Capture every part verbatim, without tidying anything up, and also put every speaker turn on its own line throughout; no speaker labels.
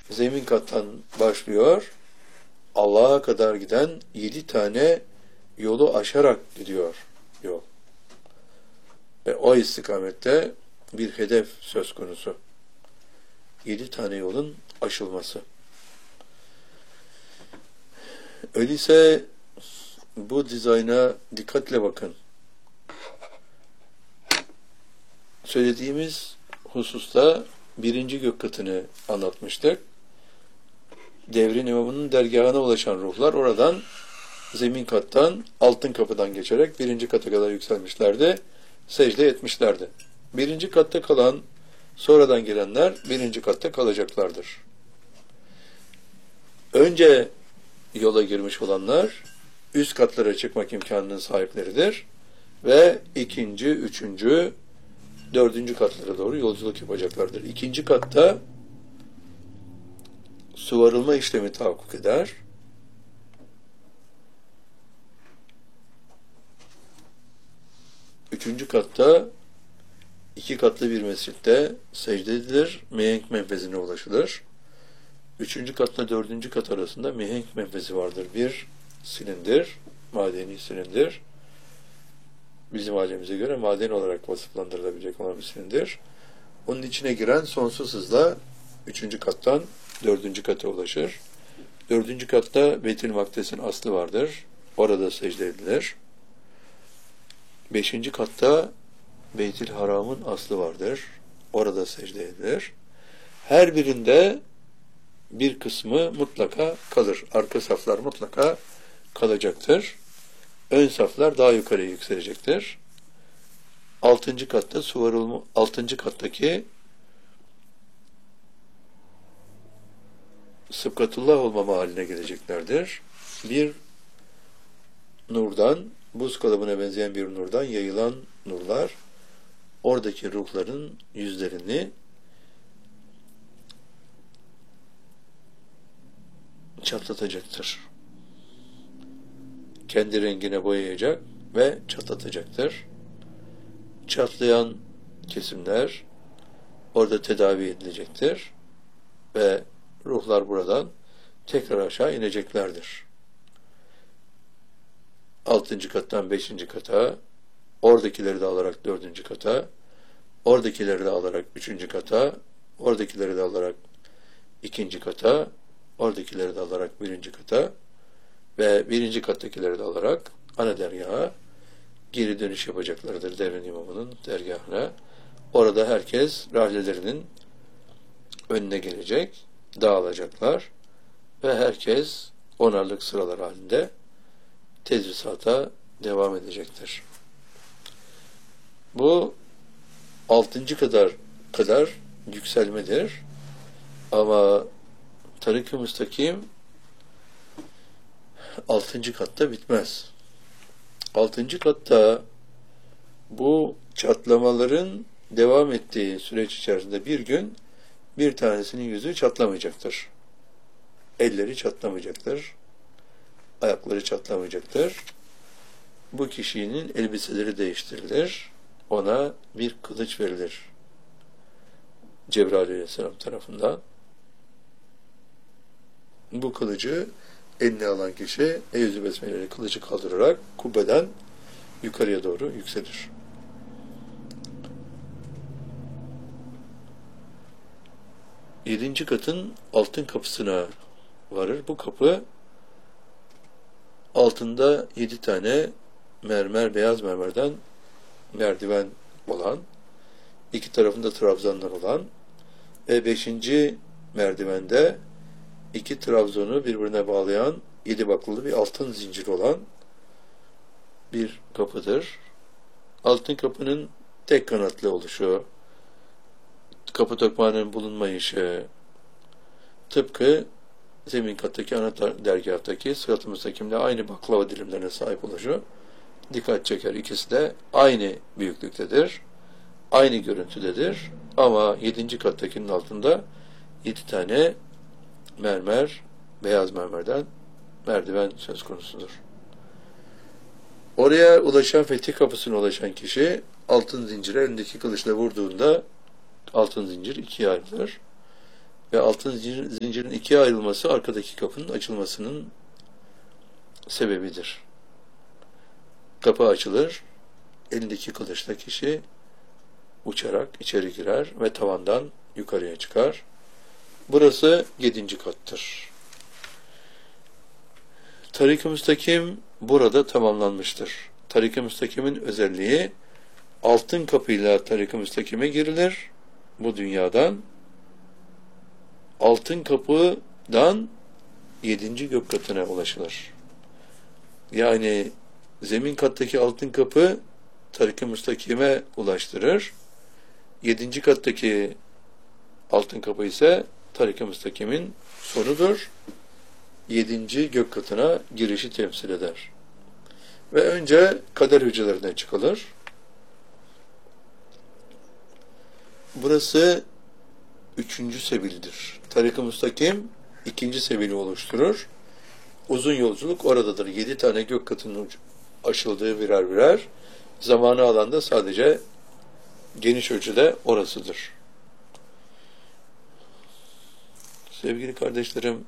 zemin kattan başlıyor, Allah'a kadar giden yedi tane yolu aşarak gidiyor yol. Ve o istikamette bir hedef söz konusu. Yedi tane yolun aşılması. Öyleyse bu dizayna dikkatle bakın. Söylediğimiz hususta birinci gök katını anlatmıştık. Devrin imamının dergahına ulaşan ruhlar oradan zemin kattan altın kapıdan geçerek birinci kata kadar yükselmişlerdi. Secde etmişlerdi. Birinci katta kalan, sonradan gelenler birinci katta kalacaklardır. Önce yola girmiş olanlar üst katlara çıkmak imkanının sahipleridir ve ikinci, üçüncü, dördüncü katlara doğru yolculuk yapacaklardır. İkinci katta suvarılma işlemi tahakkuk eder. Üçüncü katta iki katlı bir mescitte secde edilir, mihenk menfezine ulaşılır. Üçüncü katla dördüncü kat arasında mihenk menfezi vardır. Bir silindir, madeni silindir. Bizim halimize göre maden olarak vasıflandırılabilecek olan bir silindir. Onun içine giren sonsuz hızla üçüncü kattan dördüncü kata ulaşır. Dördüncü katta Beyt-i Makdes'in aslı vardır. Orada secde edilir. Beşinci katta Beyt-i Haram'ın aslı vardır. Orada secde edilir. Her birinde bir kısmı mutlaka kalır. Arka saflar mutlaka kalacaktır. Ön saflar daha yukarıya yükselecektir. Altıncı katta suvarılma, altıncı kattaki sıbgatullah olmama haline geleceklerdir. Bir nurdan, buz kalıbına benzeyen bir nurdan yayılan nurlar, oradaki ruhların yüzlerini çatlatacaktır. Kendi rengine boyayacak ve çatlatacaktır. Çatlayan kesimler orada tedavi edilecektir ve ruhlar buradan tekrar aşağı ineceklerdir. Altıncı kattan beşinci kata, oradakileri de alarak dördüncü kata, oradakileri de alarak üçüncü kata, oradakileri de alarak ikinci kata, oradakileri de alarak birinci kata ve birinci kattakileri de alarak ana dergaha geri dönüş yapacaklardır devrin imamının dergahına. Orada herkes rahlelerinin önüne gelecek, dağılacaklar ve herkes onarlık sıralar halinde tedrisata devam edecektir. Bu altıncı kadar kadar yükselmedir. Ama Tarik-i Müstakim altıncı katta bitmez. Altıncı katta bu çatlamaların devam ettiği süreç içerisinde bir gün bir tanesinin yüzü çatlamayacaktır. Elleri çatlamayacaktır. Ayakları çatlamayacaktır. Bu kişinin elbiseleri değiştirilir. Ona bir kılıç verilir. Cebrail Aleyhisselam tarafından. Bu kılıcı eline alan kişi Eyyüzü Besmele ile kılıcı kaldırarak kubbeden yukarıya doğru yükselir. Yedinci katın altın kapısına varır. Bu kapı altında yedi tane mermer, beyaz mermerden merdiven olan, iki tarafında trabzanlar olan ve beşinci merdivende iki trabzonu birbirine bağlayan yedi baklalı bir altın zincir olan bir kapıdır. Altın kapının tek kanatlı oluşu, kapı tokmağının bulunmayışı, tıpkı zemin kattaki ana dergahtaki Sırat-ı Müstakim'le aynı baklava dilimlerine sahip oluşu dikkat çeker. İkisi de aynı büyüklüktedir, aynı görüntüdedir ama yedinci kattakinin altında yedi tane mermer, beyaz mermerden merdiven söz konusudur. Oraya ulaşan, fetih kapısına ulaşan kişi altın zincire elindeki kılıçla vurduğunda altın zincir ikiye ayrılır. ve altın zincir, zincirin ikiye ayrılması arkadaki kapının açılmasının sebebidir. Kapı açılır, elindeki kılıçla kişi uçarak içeri girer ve tavandan yukarıya çıkar. Burası yedinci kattır. Tarik-ı Müstakim burada tamamlanmıştır. Tarik-ı Müstakim'in özelliği, altın kapıyla Tarik-ı Müstakim'e girilir bu dünyadan. Altın kapıdan yedinci gök katına ulaşılır. Yani zemin kattaki altın kapı Tarik-ı Müstakim'e ulaştırır. Yedinci kattaki altın kapı ise Tarik-ı Müstakim'in sonudur. Yedinci gök katına girişi temsil eder. Ve önce kader hücrelerine çıkılır. Burası üçüncü sebildir. Tarik-ı Müstakim ikinci sebili oluşturur. Uzun yolculuk oradadır. Yedi tane gök katının aşıldığı birer birer. Zamanı alanda sadece geniş ölçüde orasıdır. Sevgili kardeşlerim,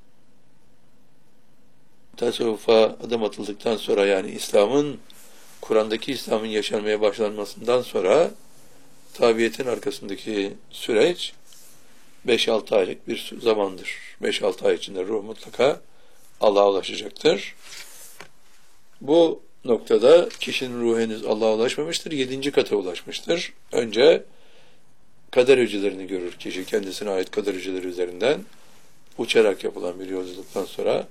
tasavvufa adım atıldıktan sonra, yani İslam'ın, Kur'an'daki İslam'ın yaşanmaya başlanmasından sonra tabiyetin arkasındaki süreç beş altı aylık bir zamandır. beş altı ay içinde ruh mutlaka Allah'a ulaşacaktır. Bu noktada kişinin ruhu henüz Allah'a ulaşmamıştır. Yedinci kata ulaşmıştır. Önce kader hücrelerini görür kişi. Kendisine ait kader hücreleri üzerinden uçarak yapılan bir yolculuktan sonra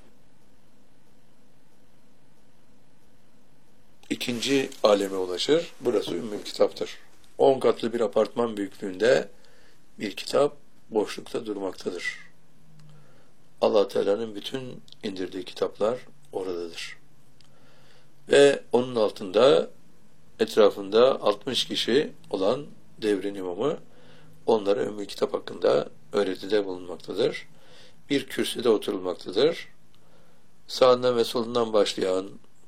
ikinci aleme ulaşır. Burası Ümmül Kitap'tır. On katlı bir apartman büyüklüğünde bir kitap boşlukta durmaktadır. Allah Teala'nın bütün indirdiği kitaplar oradadır. Ve onun altında, etrafında altmış kişi olan devrin imamı onlara Ümmül Kitap hakkında öğretide bulunmaktadır. Bir kürsüde oturulmaktadır. Sağından ve solundan başlayan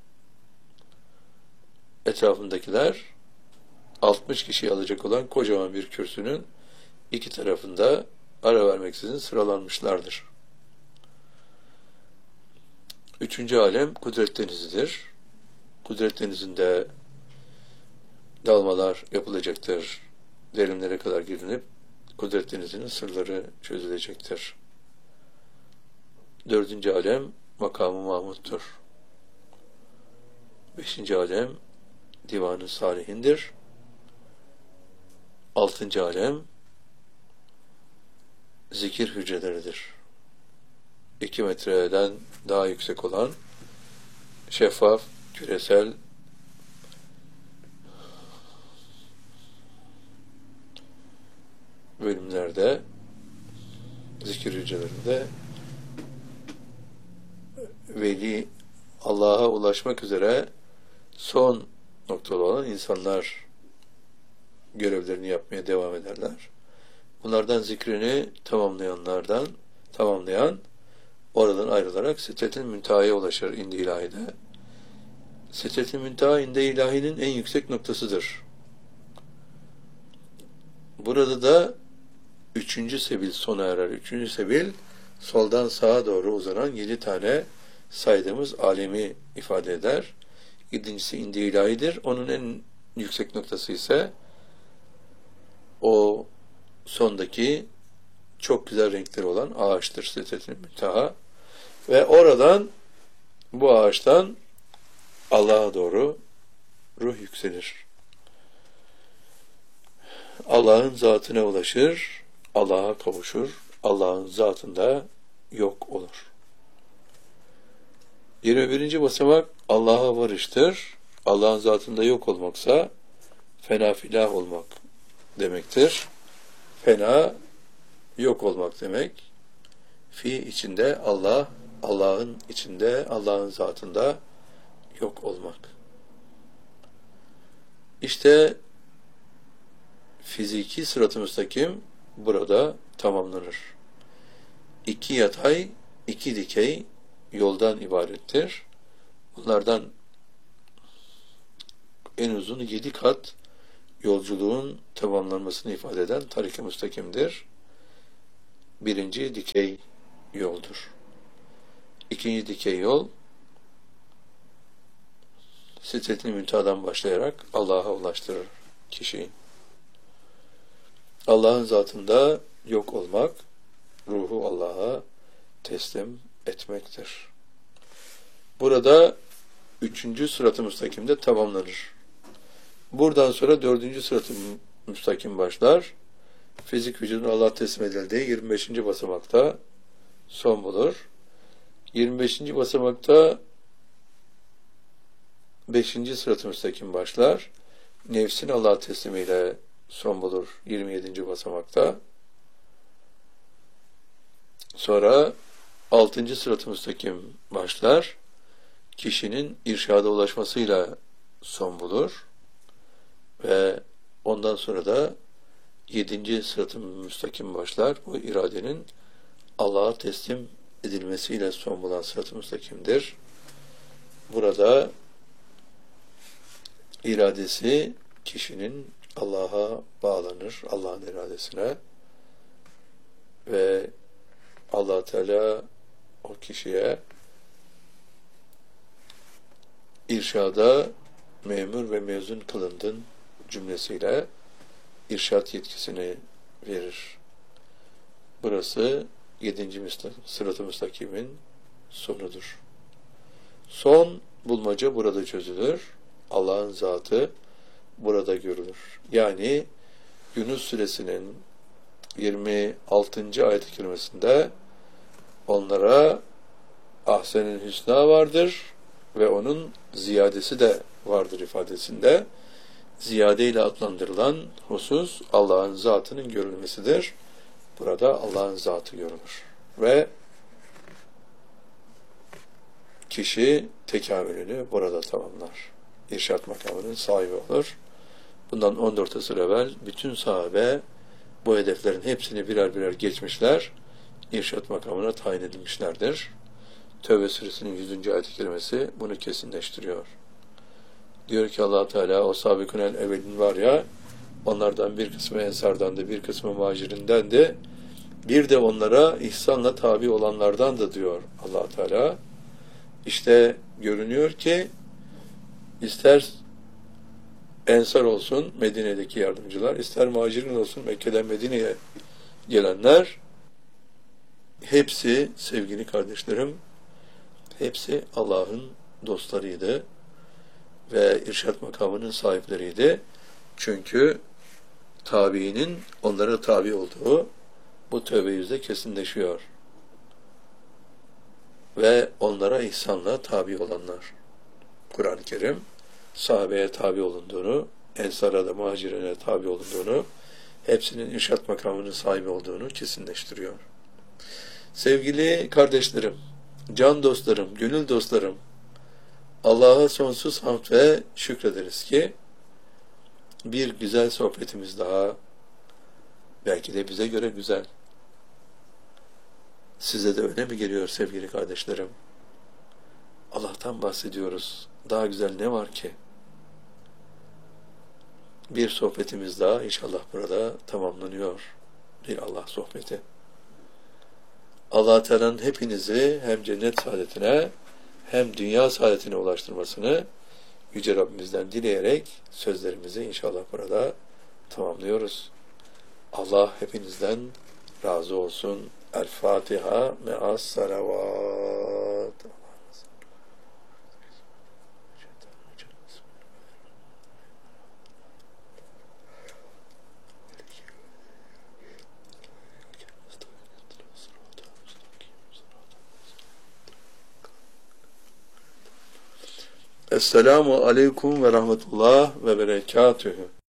etrafındakiler altmış kişiyi alacak olan kocaman bir kürsünün iki tarafında ara vermeksizin sıralanmışlardır. Üçüncü alem Kudret Denizi'dir. Kudret Denizi'nde dalmalar yapılacaktır. Derinlere kadar girilip Kudret Denizi'nin sırları çözülecektir. Dördüncü alem Makam-ı Mahmud'dur. Beşinci alem Divan-ı Salihindir. Altıncı alem zikir hücreleridir. İki metreden daha yüksek olan şeffaf, küresel bölümlerde, zikir hücrelerinde veli, Allah'a ulaşmak üzere son noktada olan insanlar görevlerini yapmaya devam ederler. Bunlardan zikrini tamamlayanlardan tamamlayan oradan ayrılarak Sidret-i Münteha'ya ulaşır indi ilahide. Sidret-i Münteha indi ilahinin en yüksek noktasıdır. Burada da üçüncü sebil sona erer. Üçüncü sebil soldan sağa doğru uzanan yedi tane saydığımız alemi ifade eder. Yedincisi indi ilahidir. Onun en yüksek noktası ise o sondaki çok güzel renkleri olan ağaçtır Sidret-i Münteha. Ve oradan, bu ağaçtan Allah'a doğru ruh yükselir. Allah'ın zatına ulaşır, Allah'a kavuşur, Allah'ın zatında yok olur. yirmi birinci basamak Allah'a varıştır. Allah'ın zatında yok olmaksa fena filah olmak demektir. Fena, yok olmak demek. Fi içinde Allah, Allah'ın içinde, Allah'ın zatında yok olmak. İşte fiziki sırat-ı müstakim burada tamamlanır. İki yatay, iki dikey yoldan ibarettir. Bunlardan en uzun yedi kat yolculuğun tamamlanmasını ifade eden tarik-i müstakimdir. birinci dikey yoldur. İkinci dikey yol Sidret-i Münteha'dan başlayarak Allah'a ulaştırır kişiyi. Allah'ın zatında yok olmak, ruhu Allah'a teslim etmektir. Burada üçüncü sırat-ı müstakimde tamamlanır. Buradan sonra dördüncü sırat-ı müstakim başlar. Fizik vücudun Allah'a teslim edildiği yirmi beşinci basamakta son bulur. yirmi beşinci basamakta beşinci sırat-ı müstakim başlar. Nefsin Allah'a teslimiyle son bulur yirmi yedinci basamakta. Sonra altıncı sırat-ı müstakim başlar. Kişinin irşada ulaşmasıyla son bulur. Ve ondan sonra da yedinci sırat-ı müstakim başlar. Bu iradenin Allah'a teslim edilmesiyle son bulan sırat-ı müstakimdir. Burada iradesi kişinin Allah'a bağlanır, Allah'ın iradesine ve Allah Teala o kişiye irşada memur ve mezun kılındın cümlesiyle irşat yetkisini verir. Burası yedinci sırat-ı müstakimin sonudur. Son bulmaca burada çözülür. Allah'ın zatı burada görülür. Yani Yunus suresinin yirmi altıncı ayet-i kerimesinde onlara ahsen-ül hüsna vardır ve onun ziyadesi de vardır ifadesinde ziyade ile adlandırılan husus Allah'ın zatının görülmesidir. Burada Allah'ın zatı görülür. Ve kişi tekamülünü burada tamamlar. İrşat makamının sahibi olur. Bundan on dört asır evvel bütün sahabe bu hedeflerin hepsini birer birer geçmişler. İrşat makamına tayin edilmişlerdir. Tevbe suresinin yüzüncü ayet-i kerimesi bunu kesinleştiriyor. Diyor ki Allah Teala o sabikünel evvelin var ya onlardan bir kısmı ensardandı, bir kısmı muhacirindendi. Bir de onlara ihsanla tabi olanlardan da diyor Allah Teala. İşte görünüyor ki ister ensar olsun Medine'deki yardımcılar, ister muhacirin olsun Mekke'den Medine'ye gelenler hepsi sevgili kardeşlerim hepsi Allah'ın dostlarıydı ve irşat makamının sahipleriydi. Çünkü tabiinin onlara tabi olduğu bu tövbe yüzde kesinleşiyor. Ve onlara ihsanla tabi olanlar. Kur'an-ı Kerim sahabeye tabi olunduğunu, ensara da muhacirine tabi olunduğunu, hepsinin irşat makamının sahibi olduğunu kesinleştiriyor. Sevgili kardeşlerim, can dostlarım, gönül dostlarım, Allah'a sonsuz hamd ve şükrederiz ki bir güzel sohbetimiz daha, belki de bize göre güzel. Size de öyle mi geliyor sevgili kardeşlerim? Allah'tan bahsediyoruz. Daha güzel ne var ki? Bir sohbetimiz daha inşallah burada tamamlanıyor. Bir Allah sohbeti. Allah Teala'nın hepinizi hem cennet saadetine hem dünya saadetine ulaştırmasını Yüce Rabbimizden dileyerek sözlerimizi inşallah burada tamamlıyoruz. Allah hepinizden razı olsun. El Fatiha me'as salavat. Esselamu aleyküm ve rahmetullah ve berekatühü.